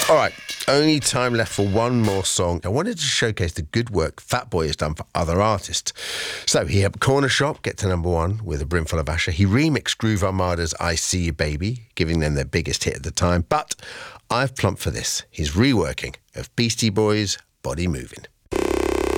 All right, only time left for one more song. I wanted to showcase the good work Fatboy has done for other artists. So he helped Corner Shop get to #1 with A Brimful of Asher. He remixed Groove Armada's I See You Baby, giving them their biggest hit at the time. But I've plumped for this, his reworking of Beastie Boys' Body Moving.